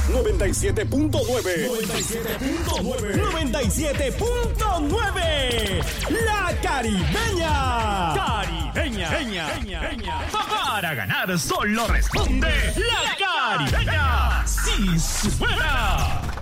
97.9. 97.9. La Caribeña. Para ganar solo responde La Caribeña. ¡Sí suena!